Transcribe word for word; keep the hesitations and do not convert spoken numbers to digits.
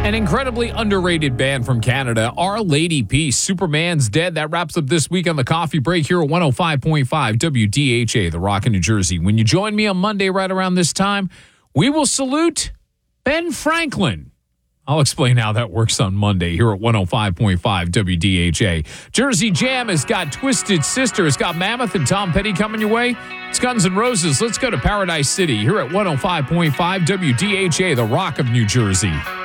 An incredibly underrated band from Canada, Our Lady Peace, Superman's Dead. That wraps up this week on the Coffee Break here at one oh five point five W D H A, The Rock in New Jersey. When you join me on Monday right around this time, we will salute Ben Franklin. I'll explain how that works on Monday here at one oh five point five W D H A. Jersey Jam has got Twisted Sister. It's got Mammoth and Tom Petty coming your way. It's Guns N' Roses. Let's go to Paradise City here at one oh five point five W D H A, The Rock of New Jersey.